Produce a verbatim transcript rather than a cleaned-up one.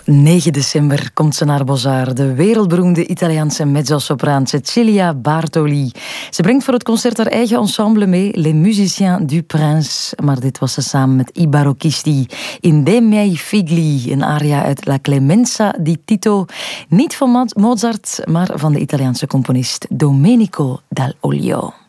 negen december komt ze naar Bozzaar, de wereldberoemde Italiaanse mezzosopraan Cecilia Bartoli. Ze brengt voor het concert haar eigen ensemble mee, Les Musiciens du Prince. Maar dit was ze samen met I Barocchisti in De miei figli, een aria uit La Clemenza di Tito. Niet van Mozart, maar van de Italiaanse componist Domenico Dall'Oglio.